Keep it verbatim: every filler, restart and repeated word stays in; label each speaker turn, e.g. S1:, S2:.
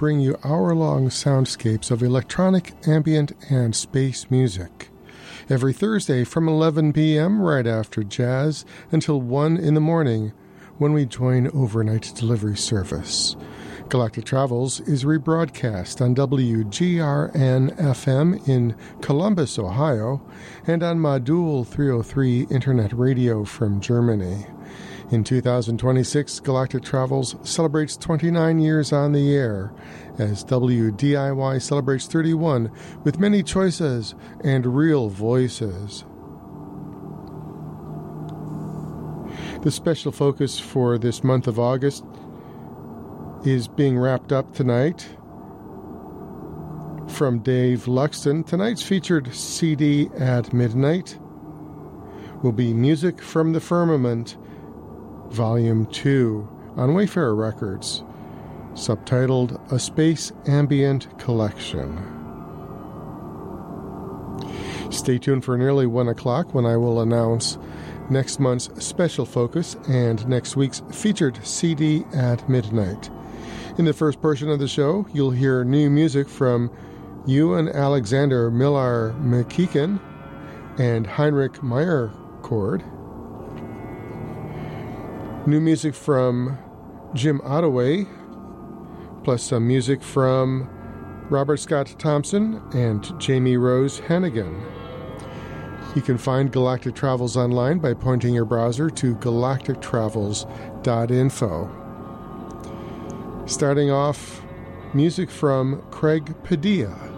S1: bring you hour-long soundscapes of electronic, ambient, and space music. Every Thursday from eleven p.m. right after jazz until one in the morning when we join overnight delivery service. Galactic Travels is rebroadcast on W G R N F M in Columbus, Ohio, and on Modul three oh three Internet Radio from Germany. In two thousand twenty-six, Galactic Travels celebrates twenty-nine years on the air, as W D I Y celebrates thirty-one with many choices and real voices. The special focus for this month of August is being wrapped up tonight from Dave Luxton. Tonight's featured C D at midnight will be Music from the Firmament, Volume two, on Wayfarer Records, subtitled A Space Ambient Collection. Stay tuned for nearly one o'clock when I will announce next month's special focus and next week's featured C D at midnight. In the first portion of the show, you'll hear new music from Ewan Alexander Millar McKeegan and Heinrich Meyercord. New music from Jim Ottaway, plus some music from Robert Scott Thompson and Jamie Rose Hannigan. You can find Galactic Travels online by pointing your browser to galactic travels dot info. Starting off, music from Craig Padilla.